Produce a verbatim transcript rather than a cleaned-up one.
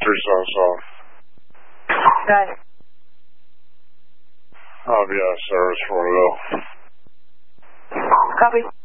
three seven seven. Got it. I'll be out of service for a while. Copy.